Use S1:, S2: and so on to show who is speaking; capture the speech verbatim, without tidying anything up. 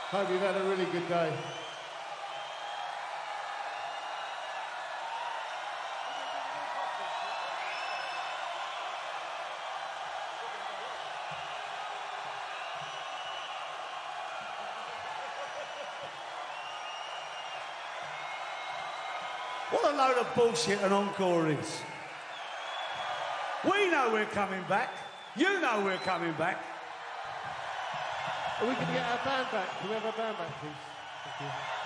S1: Hope you've had a really good day.
S2: What a load of bullshit an encore is. We know we're coming back. You know we're coming back.
S1: Are we going to get our band back? Can we have our band back, please? Thank you.